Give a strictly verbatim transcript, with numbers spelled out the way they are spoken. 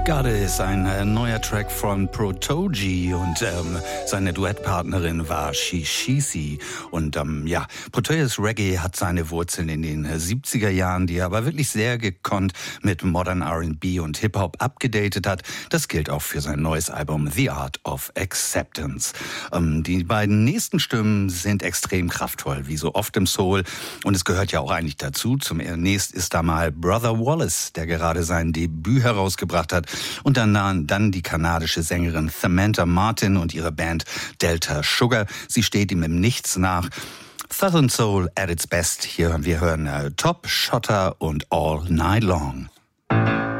Goddess, ein äh, neuer Track von Protoji und ähm, seine Duettpartnerin war Shishisi. Und ähm, ja, Protojes Reggae hat seine Wurzeln in den äh, siebziger Jahren, die er aber wirklich sehr gekonnt mit Modern R and B und Hip-Hop abgedatet hat. Das gilt auch für sein neues Album The Art of Acceptance. Ähm, die beiden nächsten Stimmen sind extrem kraftvoll, wie so oft im Soul. Und es gehört ja auch eigentlich dazu. Zum nächst ist da mal Brother Wallace, der gerade sein Debüt herausgebracht hat. Und dann, dann die kanadische Sängerin Samantha Martin und ihre Band Delta Sugar. Sie steht ihm im Nichts nach. Southern Soul at its best. Hier wir hören äh, Top, Shotter und All Night Long.